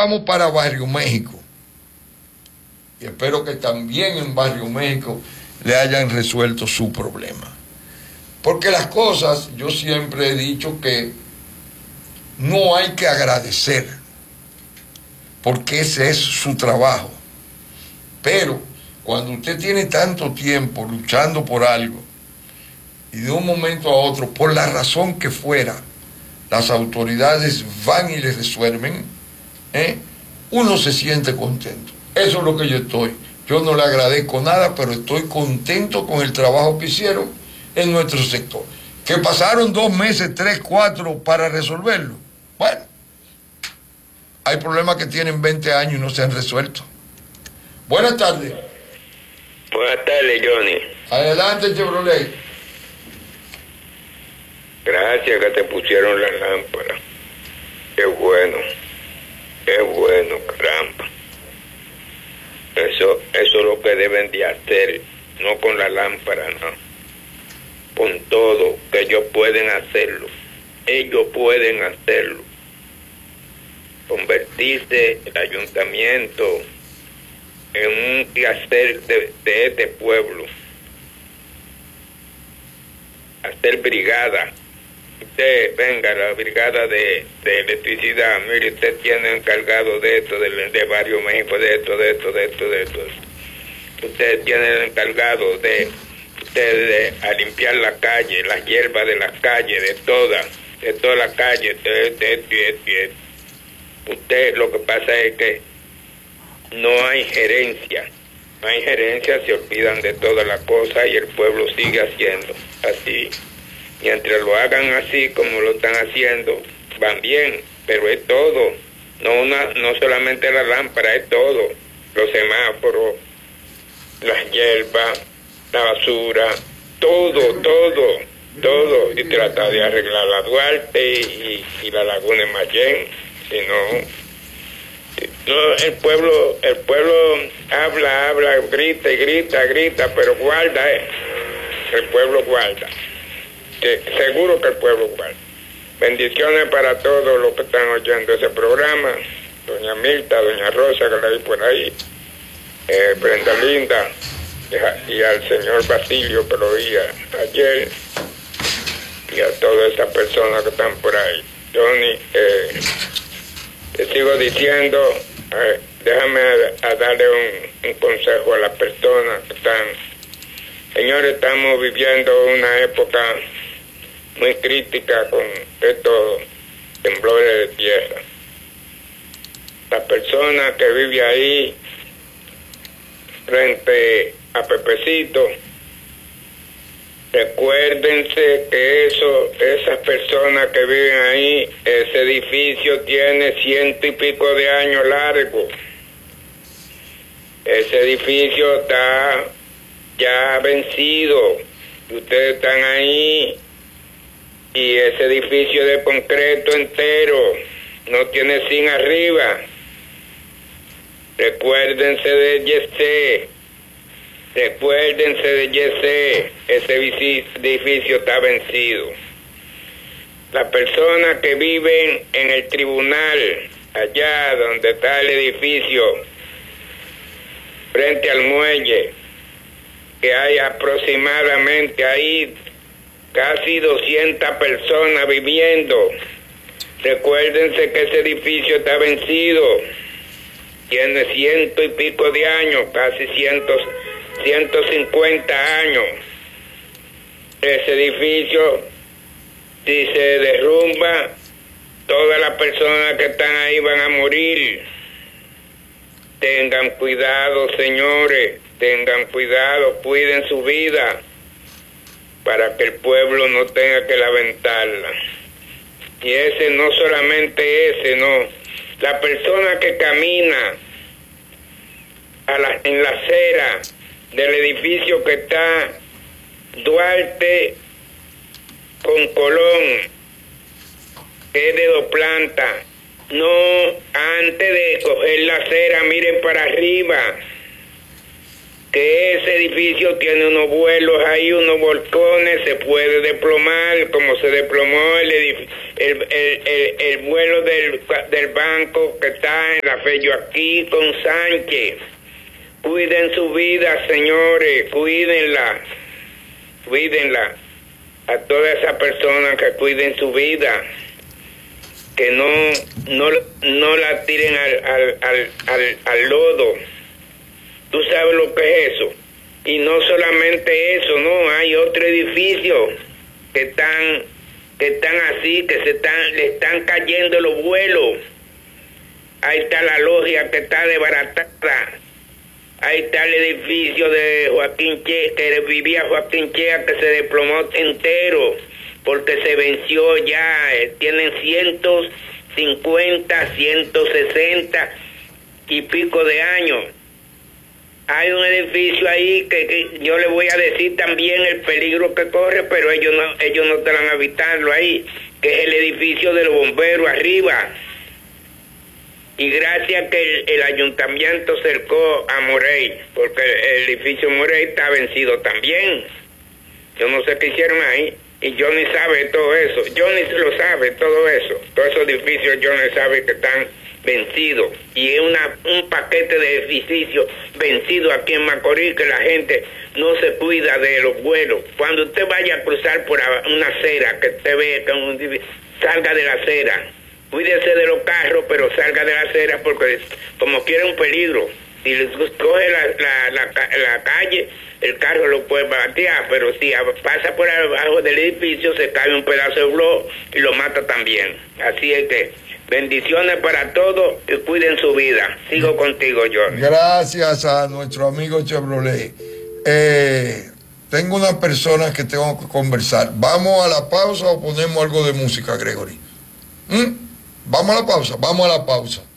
vamos para Barrio México. Y espero que también en Barrio México le hayan resuelto su problema. Porque las cosas, yo siempre he dicho que no hay que agradecer, porque ese es su trabajo. Pero cuando usted tiene tanto tiempo luchando por algo, y de un momento a otro, por la razón que fuera, las autoridades van y le resuelven, uno se siente contento. Eso es lo que yo estoy. Yo no le agradezco nada, pero estoy contento con el trabajo que hicieron en nuestro sector. Que pasaron 2 meses, 3, 4 para resolverlo. Bueno, hay problemas que tienen 20 años y no se han resuelto. Buenas tardes. Buenas tardes, Johnny. Adelante, Chevrolet. Gracias que te pusieron la lámpara. Qué bueno, caramba. Eso es lo que deben de hacer, no con la lámpara, no. Con todo, que ellos pueden hacerlo. Ellos pueden hacerlo. Convertirse el ayuntamiento en un quehacer de este pueblo. Hacer brigada. Usted, venga, la brigada de electricidad, mire, usted tiene encargado de esto, de Barrio México, de esto. Usted tiene el encargado de a limpiar la calle, las hierbas de las calles, de toda la calle, Usted, lo que pasa es que no hay gerencia, se olvidan de todas las cosas y el pueblo sigue haciendo así. Mientras lo hagan así como lo están haciendo, van bien, pero es todo. No solamente la lámpara, es todo. Los semáforos, las hierbas, la basura, todo. Y tratar de arreglar la Duarte y la Laguna de Mayén. Si no, el pueblo habla, grita, pero guarda, el pueblo guarda. Que seguro que el pueblo guarda. Bendiciones para todos los que están oyendo ese programa. Doña Mirta, doña Rosa, que la vi por ahí, Brenda Linda, y al señor Basilio, que lo oía ayer, y a todas esas personas que están por ahí. Johnny, te sigo diciendo, déjame darle un consejo a las personas que están. Señores, estamos viviendo una época muy crítica con estos temblores de tierra. La persona que vive ahí frente a Pepecito, recuérdense que esas personas que viven ahí, ese edificio tiene 100 y pico de años largo. Ese edificio está ya vencido. Ustedes están ahí y ese edificio de concreto entero no tiene zinc arriba. Recuérdense de Yesé, ese edificio está vencido. Las personas que viven en el tribunal, allá donde está el edificio, frente al muelle, que hay aproximadamente ahí casi 200 personas viviendo. Recuérdense que ese edificio está vencido. Tiene 100 y pico de años, casi 150 años. Ese edificio, si se derrumba, todas las personas que están ahí van a morir. Tengan cuidado, señores, tengan cuidado, cuiden su vida, para que el pueblo no tenga que lamentarla. Y ese, no solamente ese, no. La persona que camina en la acera del edificio que está Duarte con Colón, que es de 2 plantas, no, antes de coger la acera, miren para arriba. que ese edificio tiene unos vuelos ahí, unos volcones, se puede desplomar, como se desplomó el vuelo del banco que está en la Fe Joaquín con Sánchez. Cuiden su vida, señores, cuídenla, cuídenla. A todas esas personas que cuiden su vida, que no la tiren al lodo. Tú sabes lo que es eso. Y no solamente eso, no, hay otro edificio que están así, que le están cayendo los vuelos. Ahí está la logia que está desbaratada. Ahí está el edificio de Joaquín Chea, que vivía Joaquín Chea, que se desplomó entero, porque se venció ya. Tienen 150, 160 y pico de años. Hay un edificio ahí que yo le voy a decir también el peligro que corre, pero ellos no estarán habitando ahí, que es el edificio de los bomberos arriba. Y gracias que el ayuntamiento cercó a Morey, porque el edificio Morey está vencido también. Yo no sé qué hicieron ahí, y Johnny sabe todo eso. Johnny lo sabe todo eso. Todos esos edificios Johnny sabe que están vencidos. Y es un paquete de edificios vencidos aquí en Macorís, que la gente no se cuida de los vuelos. Cuando usted vaya a cruzar por una acera, que usted ve que salga de la acera. Cuídese de los carros, pero salga de la acera, porque como quiera un peligro. Si coge la calle, el carro lo puede batear, pero si pasa por abajo del edificio, se cae un pedazo de blog y lo mata también. Así es que bendiciones para todos y cuiden su vida. Sigo contigo, Jorge. Gracias a nuestro amigo Chevrolet. Tengo una persona que tengo que conversar. ¿Vamos a la pausa o ponemos algo de música, Gregory? Vamos a la pausa.